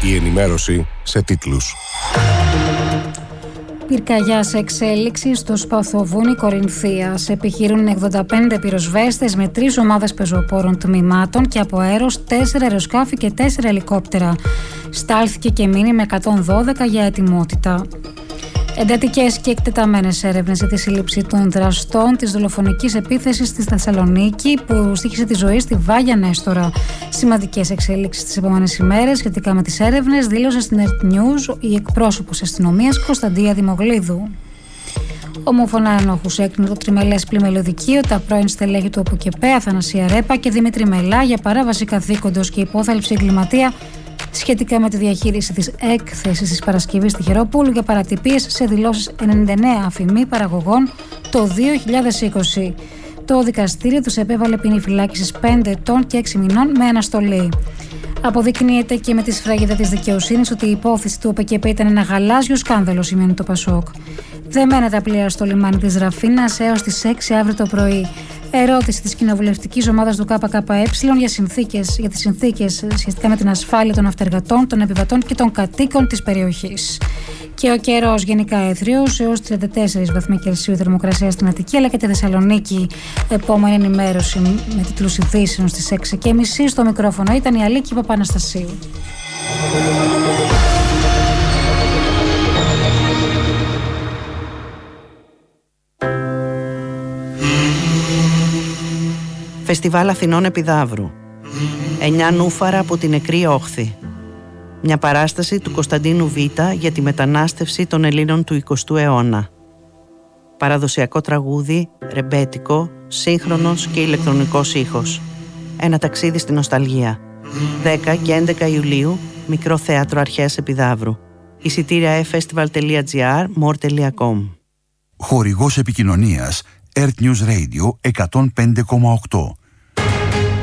Η ενημέρωση σε τίτλους. Πυρκαγιά σε εξέλιξη στο Σπαθοβούνι Κορινθίας. Επιχειρούν 85 πυροσβέστες με 3 ομάδες πεζοπόρων τμήματων και από αέρος 4 αεροσκάφη και 4 ελικόπτερα. Στάλθηκε και μήνυμα 112 για ετοιμότητα. Εντατικές και εκτεταμένες έρευνες για τη σύλληψη των δραστών της δολοφονικής επίθεσης στη Θεσσαλονίκη που στοίχησε τη ζωή στη Βάγια Νέστορα. Σημαντικές εξέλιξεις τις επόμενες ημέρες σχετικά με τις έρευνες δήλωσε στην Earth News η εκπρόσωπος αστυνομίας Κωνσταντία Δημογλίδου. Ομόφωνα ενόχους έκρινε το τριμελές πλημελιωδικείο τα πρώην στελέχη του ΟΠΟΚΕΠΕ Αθανασία Ρέπα και Δημήτρη Μελά για παράβαση καθήκοντος και υπόθαλψη εγκληματία σχετικά με τη διαχείριση της έκθεσης της Παρασκευής στη Χερόπουλου για παρατυπίες σε δηλώσεις 99 αφημί παραγωγών το 2020. Το δικαστήριο τους επέβαλε ποινή φυλάκισης 5 ετών και 6 μηνών με αναστολή. Αποδεικνύεται και με τη σφραγίδα της δικαιοσύνης ότι η υπόθεση του ΟΠΚΠ ήταν ένα γαλάζιο σκάνδαλο, σημαίνει το Πασόκ. Δεμένα τα πλοία στο λιμάνι της Ραφίνας έως τις 6 αύριο το πρωί. Ερώτηση της κοινοβουλευτικής ομάδας του ΚΚΕ για τις συνθήκες σχετικά με την ασφάλεια των αυτεργατών, των επιβατών και των κατοίκων της περιοχής. Και ο καιρός γενικά έθριος έως 34 βαθμοί Κελσίου θερμοκρασία στην Αττική αλλά και τη Θεσσαλονίκη. Επόμενη ενημέρωση με τίτλους ειδήσεων στις 6:30. Στο μικρόφωνο ήταν η Αλίκη Παπαναστασίου. Φεστιβάλ Αθηνών Επιδαύρου. 9 νούφαρα από την νεκρή όχθη. Μια παράσταση του Κωνσταντίνου Β για τη μετανάστευση των Ελλήνων του 20ου αιώνα. Παραδοσιακό τραγούδι, ρεμπέτικο, σύγχρονος και ηλεκτρονικός ήχος. Ένα ταξίδι στην νοσταλγία. 10 και 11 Ιουλίου, Μικρό Θέατρο Αρχαίας Επιδαύρου. Εισιτήρια efestival.gr, more.com. Χορηγός επικοινωνίας Earth News Radio 105,8.